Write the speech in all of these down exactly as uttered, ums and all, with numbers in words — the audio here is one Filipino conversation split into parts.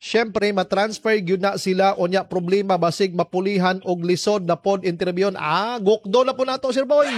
Syempre matransfer gyud na sila unya problema basig mapulihan og lisod na pod interview. Ah, gukdo na po nato Sir Boy.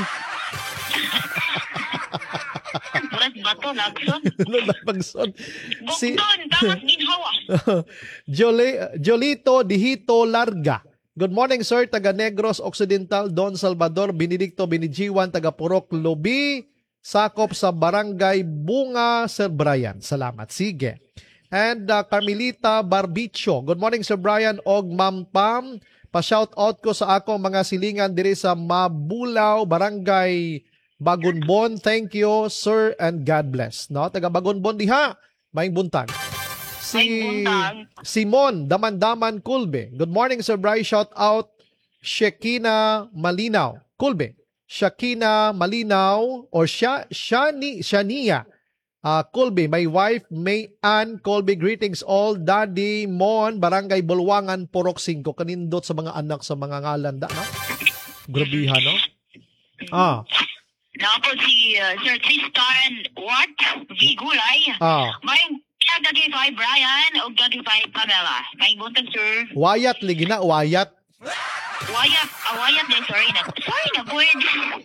Buras bato lagson. Lagson. Si Gukdon tamas ginhawa. Joli, Jolito Dihito Larga. Good morning sir, taga Negros Occidental, Don Salvador, Benedicto Binijiwan, taga Purok Lubi, sakop sa Barangay Bunga, Sir Brian. Salamat. Sige. And uh, Carmelita Barbicho. Good morning Sir Brian og Ma'am Pam. Pa-shout out ko sa akong mga silingan diri sa Mabulaw, Barangay Bagunbon. Thank you sir and God bless. No, taga Bagunbon diha. Maing buntag. Si Simon Damandaman Kulbe. Good morning Sir Brian. Shout out Shekina Malinaw Kulbe. Shakina Malinaw or Sha Shani Shania Uh, Colby, my wife, May Ann Colby, greetings all. Daddy Mon, Barangay Bulwangan, Purok cinco. Kanindot sa mga anak sa mga ngalanda, no? Grabihan, no? Ah. Napo si uh, Sir Tristan What? V. Gulay. Ah. May gagify Brian o gagify Pamela. May buntag, sir. Wayat, ligi na, wayat. Wayat, ah, wayat din, sorry na. Sorry na, word.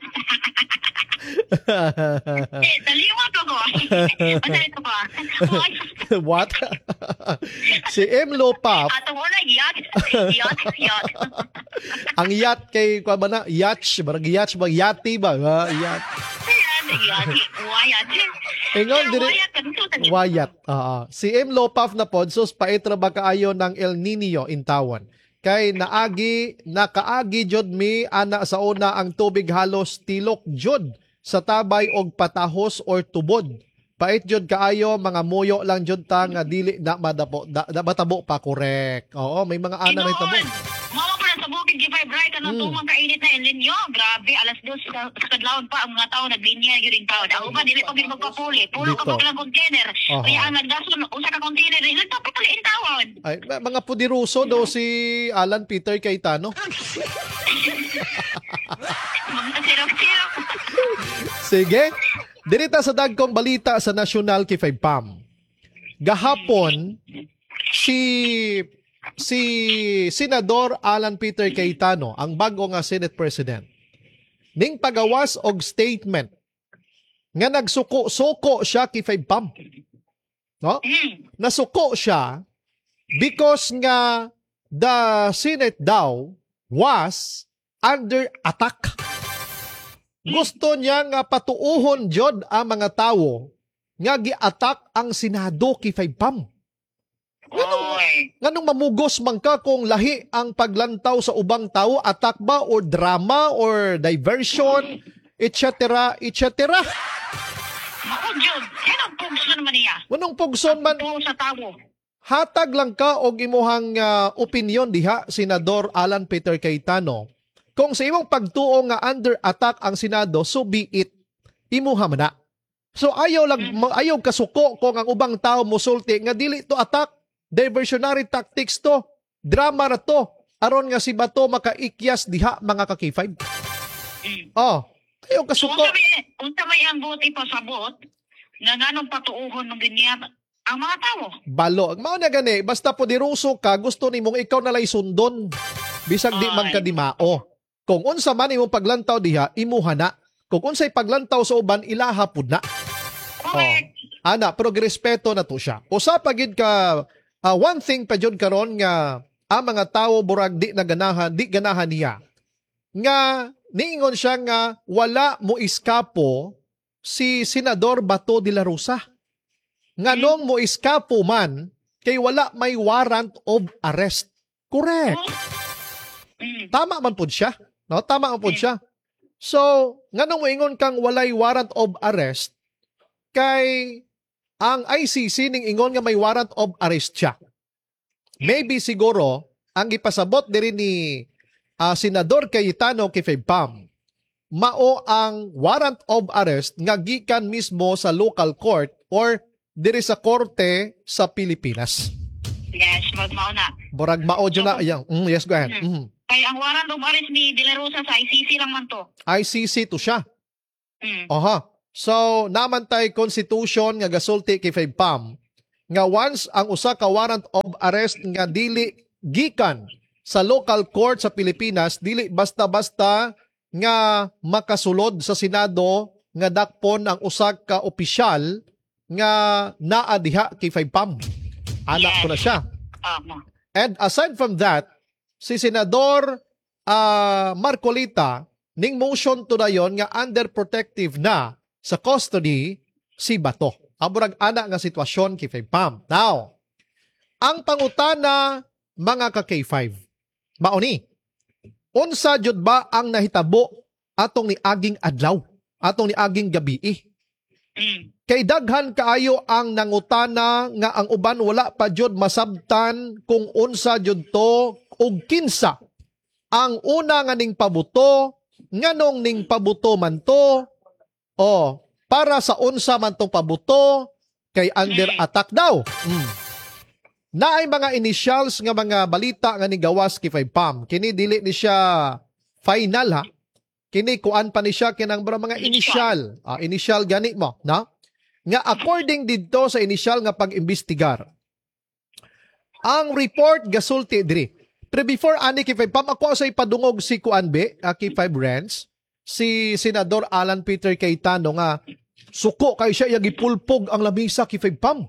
Eh, taliwa ko ko. Masarito ko. What? Si M. Lopap. Atong una, yacht. Yacht, yacht. Ang yacht kay, kwa ba na? Yacht. Barang yacht ba? Yati ba? Uh, yacht. Yati. Wayat. Ingon, dire. Wayat. Wayat. Uh, si M. Lopap na pod, sus, paitra ba kaayo ng El Nino in tawon? Kay naagi, nakaagi jud mi ana sa una ang tubig halos tilok jud sa tabay og patahos or tubod. Pait jud kaayo, mga muyo lang jud ta nga dili na madabo da, da matabo pa, correct. Oo, may mga ana na tabo. Mama ko na sa bukid gifay bright kanang Mm. tumang kainit na El Nino. Grabe, alas dos sa, sa kadlawon pa ang mga tao naglinya gyud taon. Ako ba dili pa gid magpapuli. Pulo ka Dito. pa lang container. Aha. Kaya ang nagdason usa ka container rin pa pala in tawon. Ay, ma- mga pudiruso daw si Alan Peter Cayetano. Mga sirok-sirok. Sige. Dirita sa dagkong balita sa National Kifay Pam. Gahapon, si si Senador Alan Peter Cayetano, ang bago nga Senate President, ning pagawas og statement nga nagsuko-suko siya Kifay Pam. No? Hmm. Nasuko siya because nga the Senate daw was under attack. Gusto niya nga patuuhon jud ang mga tawo nga gi-attack ang Senado Kifay Pam. Nganong, Oy. nganong mamugos man ka kung lahi ang paglantaw sa ubang tao, attack ba or drama or diversion, et cetera, et cetera. Mao jud. Kaya pugso naman niya. Nganong pugson man, Tuo sa tawo. hatag lang ka og imuhang uh, opinion diha, Senador Alan Peter Cayetano. Kung sa imong pagtuo nga under attack ang Senado, so be it. Imuha man na. So ayaw lang ma- ayaw kasuko kung ang ubang tao musulti nga dili to attack, diversionary tactics to, drama na to. Aron nga si Bato makaikyas diha mga kakifay. Oh, ayaw So, kasuko. unsa may unsa may ang buti pa sabot nga nganong patuuhon ng ganyan ang mga tao. Balo. Mao na gani, basta po diruso ka, gusto nimong ikaw na lay sundon. Bisag di man Ay. ka dimao. Kung unsa man imong paglantaw diha, imuha na. Kung unsay paglantaw sa uban, ilaha pud na. Correct. Ana, pero respeto na to siya. Usa pa gid ka, ah, one thing pa jud karon nga ang mga tawo burag di na ganahan, di ganahan niya. Nga niingon siya nga wala mo iskapo si Senador Bato de la Rosa. Nganong mo iskapo man kay wala may warrant of arrest. Correct. Mm. Tama man pud siya. No, tama man pud siya. So, nganong moingon kang walay warrant of arrest kay ang I C C ning ingon nga may warrant of arrest siya. Maybe siguro ang ipasabot diri ni ah, Senador Cayetano Kifay Pam mao ang warrant of arrest nga gikan mismo sa local court or diri sa korte sa Pilipinas. Yes, magmauna. Borag mao jud na yang. Mm, yes, go ahead. Mm. Kaya ang warrant of arrest ni De La Rosa sa I C C lang man to. I C C to siya. Mm. Aha. So, naman tay constitution nga gasulti kay Fay Pam nga once ang usa ka warrant of arrest nga dili gikan sa local court sa Pilipinas, dili basta-basta nga makasulod sa Senado nga dakpon ang usa ka opisyal nga naa diha kay five P A M. Anak ko na siya. Tama. And aside from that, si Senador uh, Marcolita ning motion to dayon nga under protective na sa custody si Bato. Aburag ana nga sitwasyon kay five P A M. Now, ang pangutana mga ka K five, mauni, unsa jud ba ang nahitabo atong ni aging adlaw, atong ni aging gabi? Mm. Kay daghan kaayo ang nangutana nga ang uban wala pa jud masabtan kung unsa jud to ug kinsa ang una nga ning pabuto, nganong ning pabuto man to, o para sa unsa man tong pabuto, kay under attack daw. Mm. Naay mga initials nga mga balita nga ni gawas kay five P A M. Kini dili ni siya final ha. Kini kuan pa ni siya kinang mga initial. Ah, initial gani mo, no? Nga according didto sa initial nga pag-imbestigar. Ang report gasulti diri. Pero before ani kay five P A M, ako sa ipadungog si kuan be, uh, kay five Rents, si Senador Alan Peter Cayetano nga suko kay siya yung ipulpog ang lamisa kay five P A M.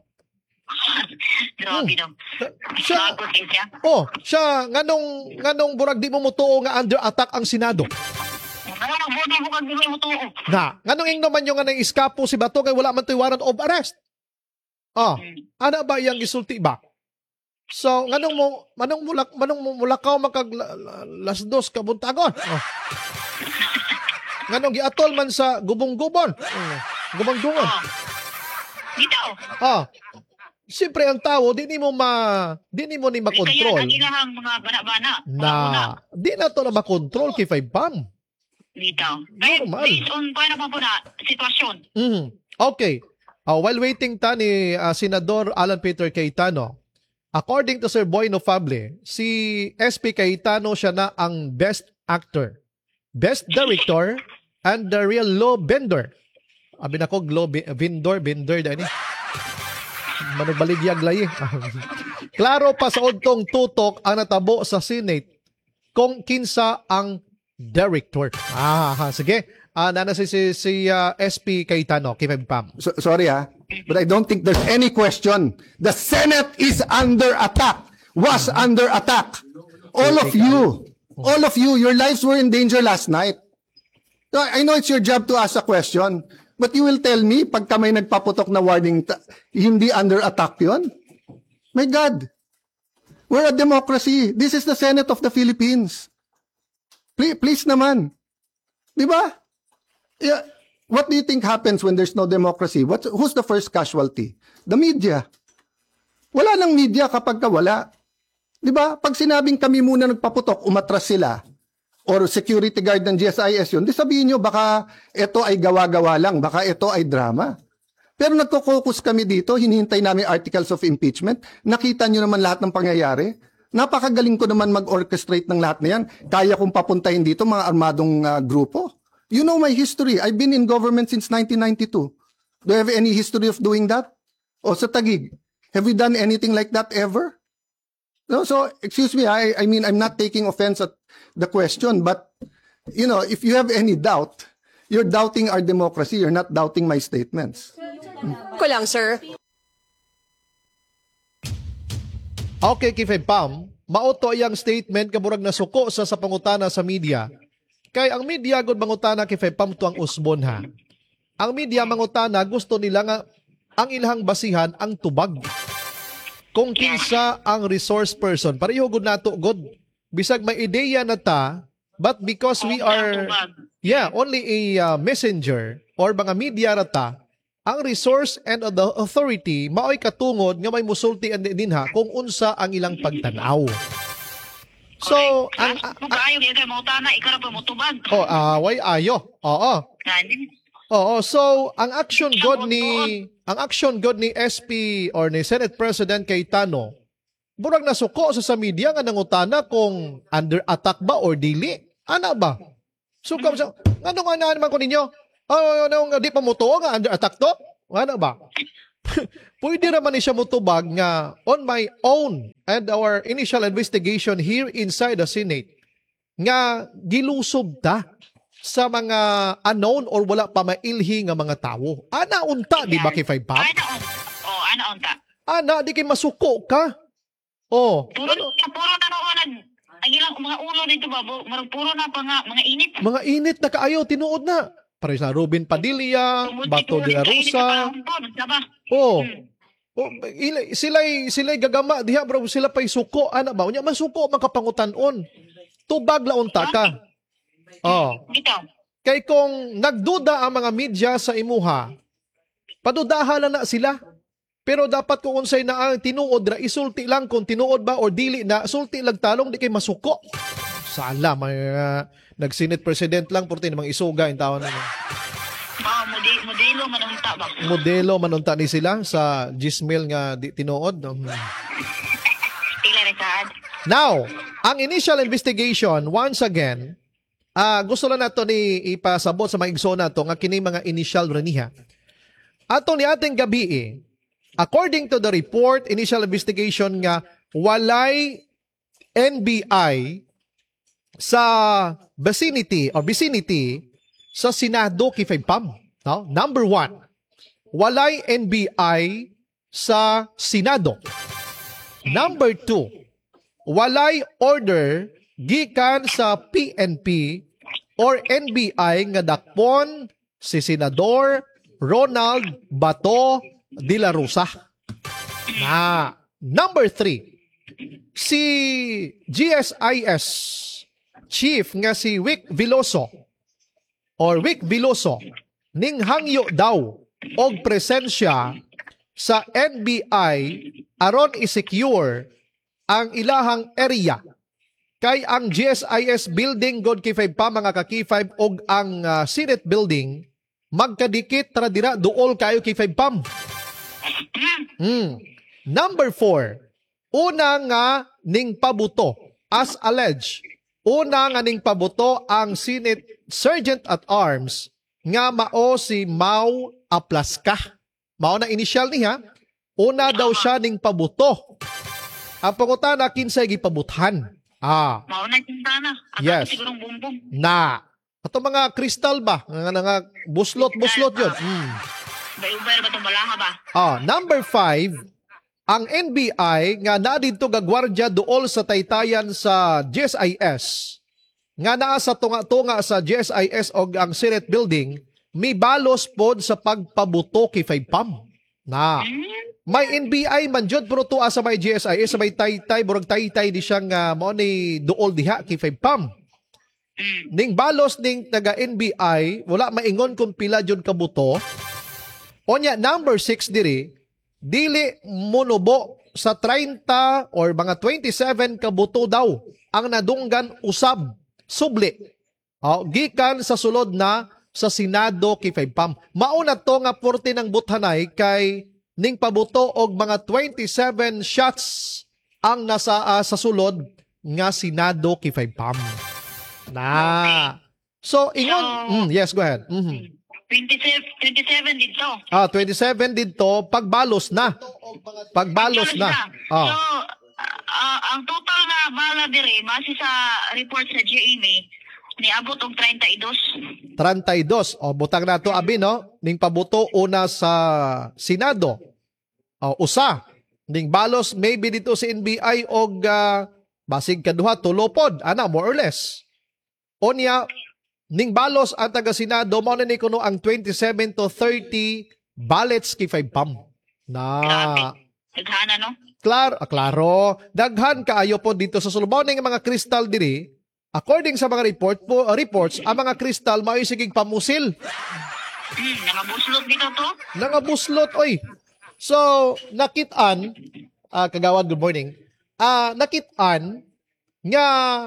Grabe daw. Siya, Bago din siya. oh, siya, nganong, nganong burag di mo mutuo nga under attack ang Senado. Ano nang bodo mo kag dili mo tuo? Na, nganong ing naman yung nga nang iskapo si Bato kay wala man to'y warrant of arrest. Ah, ana ba iyang gisulti ba? So, nganong mo, manong mulak, manong mo mulakaw makag la- la- las dos kabuntagon. Oh. Nganong giatol man sa gubong-gubon. Oh. Gubong-gubon. Oh. Dito. Ah. Siyempre ang tao, di ni mo ma, di ni mo ni Kaya makontrol. ang ilahang mga bana-bana. Na, di na to na makontrol kay five P A M. Dito. Kaya Normal. based on paano pa po na sitwasyon. Mm. Okay. Uh, while waiting ta ni uh, Senador Alan Peter Cayetano, according to Sir Boy Nofable, si S P Cayetano siya na ang best actor, best director, and the real law bender. Abi na ko, law bi- vendor, bender da ni. Manubaligyag layi. Klaro pa sa udtong tutok ang natabo sa Senate kung kinsa ang director. Ah, ha, sige. Ah, nana si si, si uh, S P Cayetano, kay five P A M. So, sorry ah, but I don't think there's any question. The Senate is under attack, was under attack. All of you, all of you, your lives were in danger last night. So, I know it's your job to ask a question, but you will tell me, pagka may nagpaputok na warning, ta- hindi under attack yun? My God, we're a democracy. This is the Senate of the Philippines. Please, please naman. Di ba? Yeah. What do you think happens when there's no democracy? What's, who's the first casualty? The media. Wala lang media kapag ka wala. Di ba? Pag sinabing kami muna nagpaputok, umatras sila, or security guard ng G S I S yun, di sabihin nyo, baka ito ay gawa-gawa lang, baka ito ay drama. Pero nagko-focus kami dito, hinihintay namin articles of impeachment, nakita nyo naman lahat ng pangyayari. Napakagaling ko naman mag-orchestrate ng lahat na yan. Kaya kong papuntahin dito mga armadong uh, grupo. You know my history. I've been in government since nineteen ninety-two. Do you have any history of doing that? O sa Taguig, have we done anything like that ever? No, so, excuse me, I, I mean, I'm not taking offense at the question, but, you know, if you have any doubt, you're doubting our democracy, you're not doubting my statements. Ko lang, sir. Okay, kay five P A M, mauto iyang statement kaburag na suko sa sa pangutana sa media. Kay ang media gud mangutana kay five P A M to ang usbon ha. Ang media mangutana gusto nila nga ang ilahang basihan ang tubag. Kung kinsa ang resource person, pareho gud nato gud. Bisag may ideya na ta, but because we are yeah, only a uh, messenger or mga media rata, ang resource and the authority maoy katungod nga may musulti and dinha kung unsa ang ilang pagtanaw. So, ang Kung kaayo kaya kayo mautana, ikaw na po mutubag. oh, away ayo. Oo. Gani. Oo, so ang action god ni ang action god ni S P or ni Senate President Cayetano burag nasuko sa sa media nga nangutana kung under attack ba or dili. Ana ba? So kam sa ngano nga na naman ko ninyo? Oh, no, di pa mo to nga under attack to? Ano ba? pwede naman ni siya mutubag nga on my own and our initial investigation here inside the Senate nga gilusob ta sa mga unknown or wala pa mailhi nga mga tawo. Ana unta, di ba kay Five Pam? Ana unta. Oh, ana unta. Ana, di kay masuko ka. Oh, Puro, puro na noon nag ang ilang mga ulo dito ba, bu- marag puro na pa nga, mga init. mga init na kaayo, tinuod na. Pares na Ruben Padilla, Bato de la Rosa. Oh. Oh, ila- sila'y sila'y gagama diha bro, sila pa'y suko ana ba? Unya man suko makapangutan-on. Tubag la unta ka. Oh. Dito. Kay kung nagduda ang mga media sa imuha, padudaha lang na sila. Pero dapat kung unsay na ang tinuod ra, isulti lang kung tinuod ba or dili na, sulti lang talong, di kay masuko. Sala, may uh, nag-Senate President lang, porti namang isuga yung tao na. Ah, modi modelo manunta ba? Modelo manunta ni sila sa Gismil nga di, tinuod. Um, Ila rekad. Now, ang initial investigation, once again, ah gusto lang nato ni ipasabot sa mga igsoon nato nga kini mga initial reniha. Ato ni ating gabi eh, according to the report, initial investigation nga walay N B I sa vicinity or vicinity sa Senado kay Five Pam. No? Number one, walay N B I sa Senado. Number two, walay order gikan sa P N P or N B I nga dakpon si Senador Ronald Bato de la Rosa. Na, number three, si G S I S chief nga si Vic Veloso or Vic Veloso ning hangyo daw og presensya sa N B I aron i-secure ang ilahang area kay ang G S I S building god kay five pa mga ka K five og ang uh, Senate building magkadikit tara dira duol kayo kay five pam. Mm. Number four, una nga ning pabuto as alleged. Una nga ning pabuto ang Senate Sergeant at Arms nga mao si Mau Aplaska. Mao na initial niya. Una daw siya ning pabuto. Ang pangutana kinsay gipabuthan. Ah. Mao na tintana. Yes. Sigurong bumbong. Na. Ato mga kristal ba? Nga nga buslot-buslot yun. Mm. Bay-ubay ba itong balaha ba? Ah, number five, ang N B I nga naa didto gagwardya duol sa taytayan sa G S I S nga naa sa tunga-tunga sa G S I S o ang Senate building may balos pod sa pagpabuto kay five pam. Na. May N B I man jud pero tuwa sa may G S I S sa may taytay burag taytay di siya nga mo ni duol diha kay five pam. Ning balos ning taga N B I wala maingon kung pila jud kabuto. Onya number six diri dili monubo sa thirty or mga twenty-seven kabuto daw ang nadunggan usab subli. Oh, gikan sa sulod na sa Senado kay five pam. Mauna to nga porte ng buthanay kay ning pabuto og mga twenty-seven shots ang nasa uh, sa sulod nga Senado kay five pam. Na. So ingon, mm, yes, go ahead. Mhm. twenty-seven, twenty-seven dito. Ah, twenty-seven dito pagbalos na. Pagbalos na. So, Ah. ah, ang total nga bala dire base sa report sa G M A niabot og thirty-two. thirty-two. O, butang na to abi, no? Ning pabuto una sa Senado. O, usa. Ning balos maybe dito sa N B I og uh, basig kaduha tulopod. Ana, more or less. Onya, ning balos ang taga Senado, mao na ni kuno ang twenty-seven to thirty ballots kay five pam. Na. Daghana no? Klaro, ah, klaro. Daghan kaayo po dito sa sulbaw ning mga kristal diri. According sa mga report po, uh, reports, ang mga kristal mao'y sigig pamusil. Hmm, nakabuslot dito to. Nangabuslot, oy. So, nakitaan, uh, kagawad, good morning. Ah, uh, nakitaan nga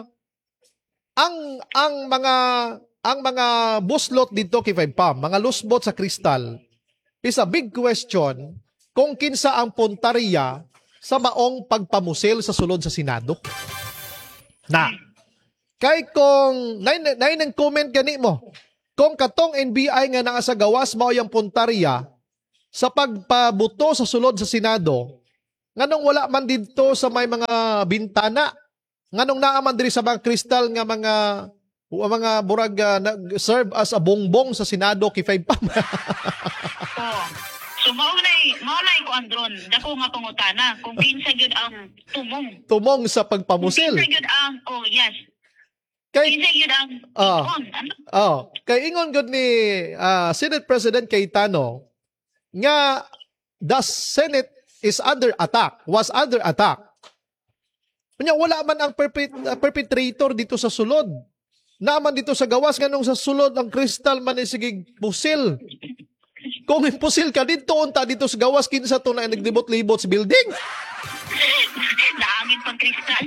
ang ang mga ang mga buslot dito kay five pam, mga lusbot sa kristal, is a big question kung kinsa ang puntarya sa maong pagpamusil sa sulod sa Senado. Na, kay kung, nain, nain ang comment gani mo, kung katong N B I nga naa sa gawas mao yung puntarya sa pagpabuto sa sulod sa Senado, nganong wala man dito sa may mga bintana, nganong naaman diri sa mga kristal nga mga mga burag uh, nag-serve as a bongbong sa Senado kay five pam. Oh. So maulay, maulay ko andron. Dako nga pangutana kung kinsa gyud ang tumong. Tumong sa Kung pagpamusil. kinsa gyud ang oh yes. Kay Kinsa gyud ang Ah. ikon. Ano? oh, kay ingon gud ni ah, Senate President Cayetano nga the Senate is under attack, was under attack. Kanya wala man ang perpet- uh, perpetrator dito sa sulod. Naaman dito sa gawas nganong sa sulod ang kristal man ni sige pusil. Kung impusil ka dito unta dito sa gawas kinsa to na nagdibot-libot sa building. Daangin pang kristal.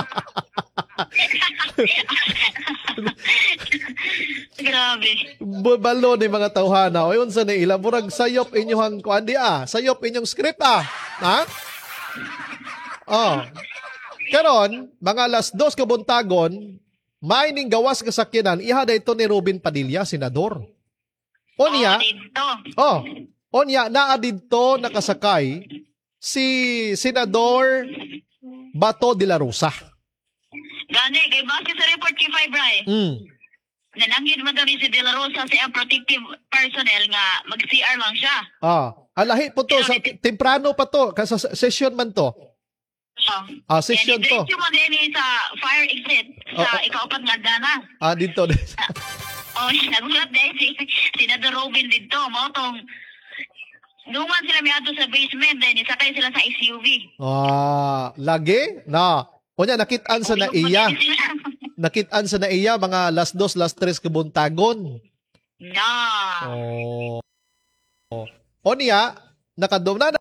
Grabe. Balo ni mga tawhana. O yun sa naila, murag sayop inyong kuan di ah. Sayop inyong script ah. Ha? Oh. Karon, mga alas dos kabuntagon, may ning gawas kasakyanan, ihada ito ni Robin Padilla, senador. Onya, Oh, dito. oh, onya, naa dito nakasakay si Senador Bato de la Rosa. Gani, kay base sa report kay Five Ray. Mm. Nananggid man daw ni si De La Rosa siya protective personnel nga mag-C R lang siya. Ah, alahi po to, sa, temprano pa to, kasi session man to. So, Ah, session to. Diretso mo din sa fire exit sa Oh, oh. ikaapat nga dana. Ah, dito. Oh, nagulat din si Senador Robin dito. Mo tong Duman sila may ato sa basement, then isakay sila sa S U V. Ah, lagi na. Onya nakitaan sa na iya. Nakitaan sa na iya mga last dos, last tres kabuntagon. Na. Oh. Oh. Onya nakadum na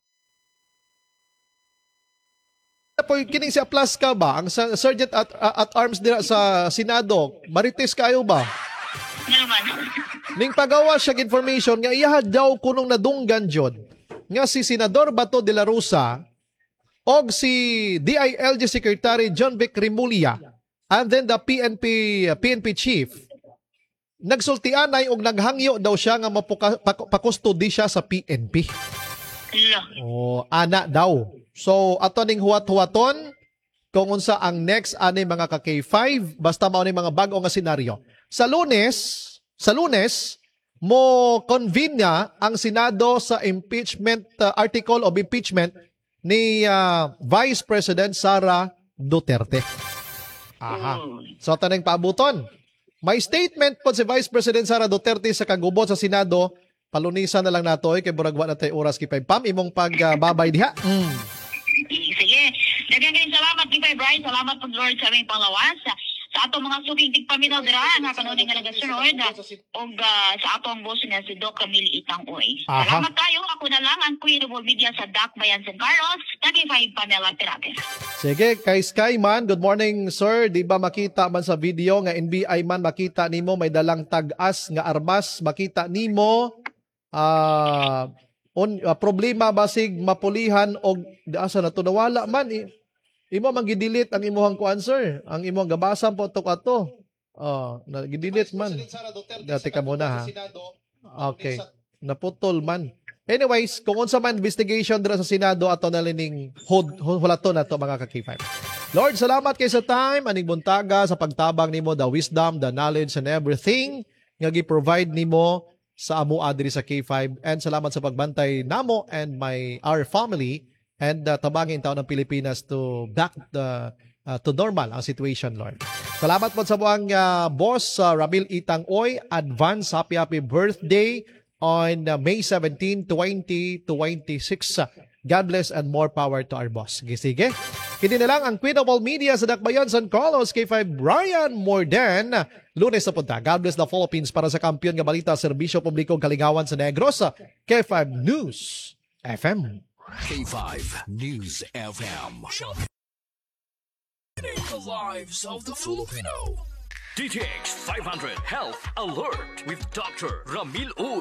po kining si Aplas ka ba? Ang sa- sergeant at, at arms dira sa Senado, marites kayo ba? Ano naman? Ning pagawa siya information nga iya daw kunong nadunggan jud nga si Senador Bato de la Rosa og si D I L G Secretary John Vic Remulla and then the P N P P N P chief nagsultianay og naghangyo daw siya nga mapuka- pak- pakustudi siya sa P N P. Lo. Oh, ana daw. So ato ning huwat-huwaton kung unsa ang next ani mga ka K five basta mao ni mga bag-o nga senaryo. Sa Lunes, sa Lunes mo convene niya ang Senado sa impeachment uh, article of impeachment ni uh, Vice President Sara Duterte. Aha. So ato ning paabuton. May statement po si Vice President Sara Duterte sa kagubot sa Senado. Palunisan na lang nato eh, kay buragwa na tayo oras kipay pam imong pagbabay diha. Mm. Sige. Daghang kayong salamat kay Five Ray. Salamat po Lord sa aming panglawas. Sa, sa atong mga suking tigpaminaw dira nga kanunay nga nagasunod og uh, sa atong boss nga si Doc Camille Itang Oy. Aha. Salamat kayo. Ako na lang ang Queen of All Media sa D A C Bayan San Carlos. Kay Five Pamela Terapia. Sige, kay Skyman, good morning sir. Di ba makita man sa video nga N B I man makita nimo may dalang tag-as nga armas, makita nimo ah on ah, problema basig mapulihan og asa na to nawala man i, imo man gidelete ang imong kuan sir, ang imong gabasan po to ato. Oh, na gidelete man. Dati ka muna ha. Okay. Naputol man. Anyways, kung unsa man investigation dira sa Senado ato na lining hod hulaton nato mga ka K five. Lord, salamat kay sa time aning buntaga sa pagtabang nimo, the wisdom, the knowledge and everything nga gi-provide nimo sa amo adri sa K five, and salamat sa pagbantay namo and my our family, and uh, tabangin taon ng Pilipinas to back the uh, to normal ang situation, Lord. Salamat po sa buong uh, boss uh, Ramil Itang Oy. Advance happy happy birthday on uh, May seventeenth, twenty twenty-six. God bless and more power to our boss. Sige, sige. Hindi na lang ang Queen of All Media sa Dakbayan, San Carlos, K five Brian Morden. Lunes na punta. God bless the Philippines para sa kampiyon nga balita, serbisyo publiko kalingawan sa Negros. K five News F M. K five News F M. The lives of the Filipino. D T X five hundred Health Alert with Doctor Ramil Uy.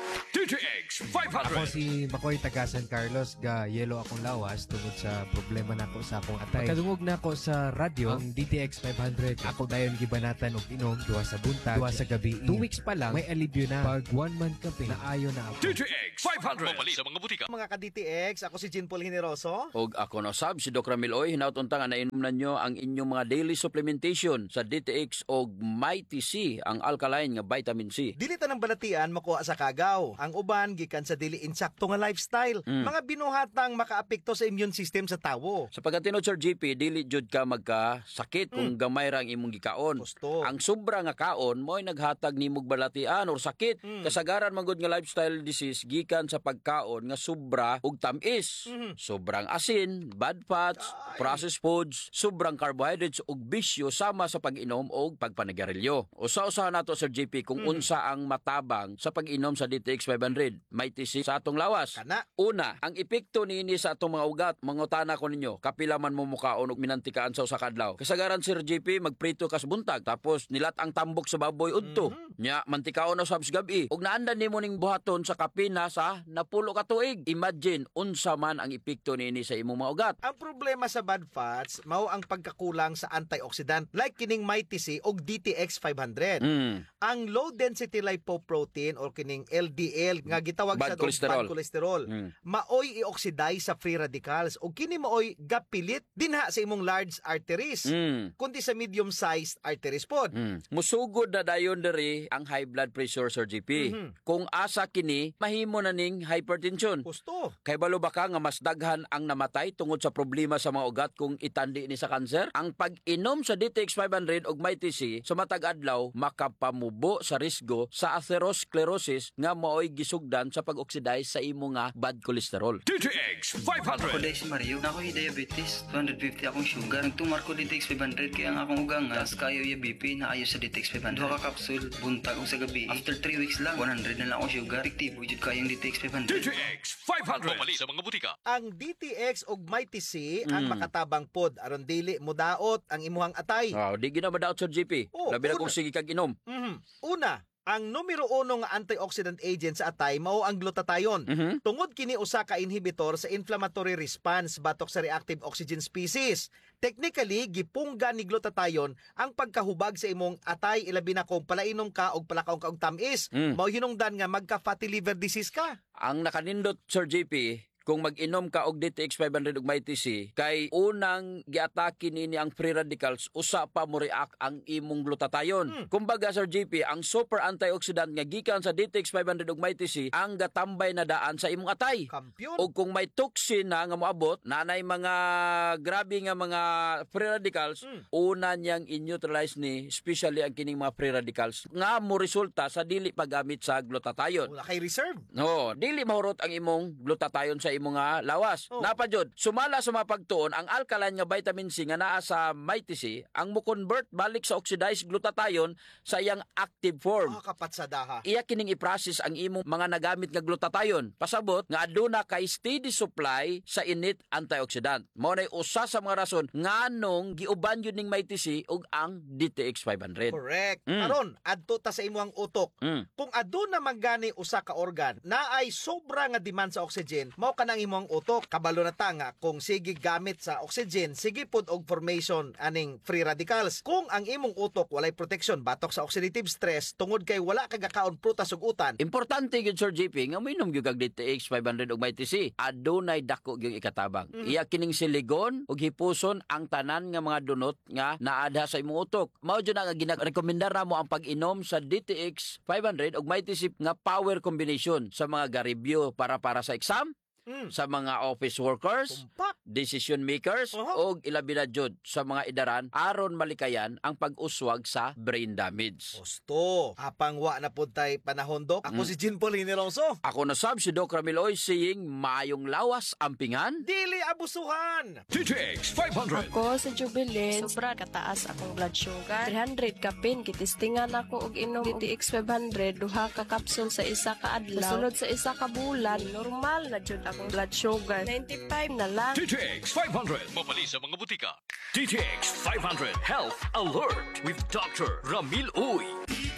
D T X five Ako hundred. si Makoy taga San Carlos, ga yelo akong lawas tungod sa problema nako sa akong atay. Kadungog na ako sa radyo ang D T X five hundred. Ako dayon gibanatan og inom duwa sa buntag, duwa sa gabi. Two weeks pa lang may alibyo na. Pag one month ka na ayo na ako. D T X five hundred. Mabali sa mga butika. Mga ka-D T X, ako si Jean Paul Generoso. Og ako na sab si Doc Ramil Oy, hinautunta nga nainom na nyo ang inyong mga daily supplementation sa D T X og Mighty C, ang alkaline nga vitamin C. Dili ta ng balatian makuha sa kagaw. Ang uban gikan sa dili insakto nga lifestyle. Mm. Mga binuhatang makaapekto sa immune system sa tawo. Sa pagkatinod Sir G P, dili jud ka magkasakit kung gamay ra ang imong gikaon. Gusto. Ang sobra nga kaon mo'y naghatag nimog balatian or sakit. Kasagaran man gud nga lifestyle disease gikan sa pagkaon nga sobra og tamis. Sobrang asin, bad fats, processed foods, sobrang carbohydrates ug bisyo sama sa pag-inom og pagpanigarilyo. Usa-usahan nato Sir G P kung unsa ang matabang sa pag-inom sa D T X five hundred. May tisi sa atong lawas. Kana. Una, ang epekto niini sa atong mga ugat. Mangutana ko ninyo, kapila man mo mukaon og minantikaan sa usa ka adlaw. Kasagaran Sir G P, magprito kas buntag tapos nilat ang tambok sa baboy udto. Nya mantikaon na sabs gabi. Ug naandan nimo ning buhaton sa kapina sa napulo ka tuig. Imagine unsa man ang epekto niini sa imong mga ugat. Ang problema sa bad fats mao ang pagkakulang sa antioxidant like kining Mighty C og D T X five hundred. Mm. Ang low density lipoprotein or kining L D L nga gitawag Bad sa cholesterol. bad cholesterol Mm. maoy i-oxidize sa free radicals o kini maoy gapilit dinha sa imong large arteries Mm. kundi sa medium sized arteries pod. Mm. Musugod na dayon diri ang high blood pressure Sir G P. Kung asa kini mahimo na ning hypertension. Gusto. Kay balo ba ka nga mas daghan ang namatay tungod sa problema sa mga ugat kung itandi ni sa kanser? Ang pag-inom sa D T X five hundred og Mighty C sa matag adlaw makapamubo sa risgo sa atherosclerosis nga maoy gisugdan sa pag-oxidize sa imo nga bad cholesterol. D T X five Ako hundred. dahil si Mario, na ako'y diabetes, two hundred fifty akong sugar. Nagtumar ko D T X five hundred kaya ang akong ugangas, kayo yung B P na ayos sa D T X five hundred. Duha ka kapsul, buntag o sa gabi. After three weeks lang, one hundred na lang akong sugar. Efektibo jud kayong D T X five D hundred. T X five hundred. Mabali sa mga butika. Ang D T X og Mighty C ang makatabang pod aron dili mudaot ang imuhang atay. Wow, di gina madaot Sir G P. Oh, Labi na una. kung sige kag inom. Mhm. Una, ang numero uno nga antioxidant agent sa atay mao ang glutathione. Tungod kini usa ka inhibitor sa inflammatory response batok sa reactive oxygen species. Technically, gipungga ni glutathione ang pagkahubag sa imong atay ilabi na kung palainom ka og palakaw ka og tamis. Mao hinungdan nga magka fatty liver disease ka. Ang nakanindot Sir G P, kung mag-inom ka og D T X five hundred og Mighty C, kay unang giatake nini ang free radicals, usa pa mo react ang imong glutathione. Kumbaga Sir G P, ang super antioxidant nga gikan sa D T X five hundred og Mighty C ang gatambay na daan sa imong atay. Kampiyon. O kung may toxin na nga moabot, nanay mga grabe nga mga free radicals, una niyang in-neutralize ni, especially ang kining mga free radicals, nga mo resulta sa dili paggamit sa glutathione. Wala kay reserve. No, dili mahurot ang imong glutathione sa imong nga lawas. Oh. Napa jud, sumala sa mapagtuon ang alkaline nga vitamin C nga naa sa Mighty C, ang mo convert balik sa oxidized glutathione sa iyang active form. Mga kapatsadaha. Iya kining i-process ang imong mga nagamit nga glutathione. Pasabot nga aduna kay steady supply sa init antioxidant. Mao nay usa sa mga rason nganong giuban yun ning Mighty C ug ang D T X five hundred. Correct. Mm. Karon, adto ta sa imong utok. Mm. Kung aduna magani usa ka organ na ay sobra nga demand sa oxygen, mao kanang imong utok. Kabalo na ta nga kung sige gamit sa oxygen, sige pod og formation aning free radicals. Kung ang imong utok walay protection batok sa oxidative stress tungod kay wala ka gakaon prutas ug utan, Importante gyud Sir J P nga minom gyud kag D T X five hundred ug Mighty C. Adunay dako gyud ikatabang. Iya kining siligon ug hipuson ang tanan nga mga dunot nga naadha sa imong utok. Mao jud nga ginarekomendar namo ang pag-inom sa D T X five hundred ug Mighty C nga power combination sa mga garibyo para para sa exam, Mm. sa mga office workers, tumpak. decision makers, Oho. ug ilabi na jud sa mga idaran aron malikayan ang pag-uswag sa brain damage. Gusto. Apang wa na pod tay panahon dok. Ako si Jean Paul Generoso. Ako na sab si Doc Ramiloy saying mayong lawas ampingan. Dili abusuhan. D T X five hundred. Ako sa Jubilin, sobra kataas akong blood sugar. three hundred ka pin, kitistingan ako og inom D T X five hundred, duha ka kapsul sa isa ka adlaw. Sunod sa isa ka bulan, normal na jud akong blood sugar. ninety-five na lang. D T X five hundred. Mabali sa mga butika. D T X five hundred Health Alert with Doctor Ramil Uy.